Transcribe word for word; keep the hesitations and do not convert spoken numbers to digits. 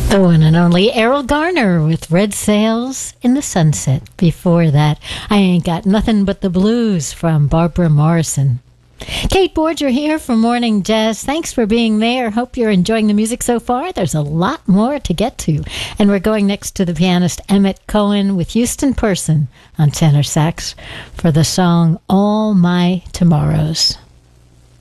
The one and only Errol Garner with Red Sails in the Sunset. Before that, I Ain't Got Nothing But the Blues from Barbara Morrison. Kate Borger here for Morning Jazz. Thanks for being there. Hope you're enjoying the music so far. There's a lot more to get to. And we're going next to the pianist Emmett Cohen with Houston Person on tenor sax for the song All My Tomorrows.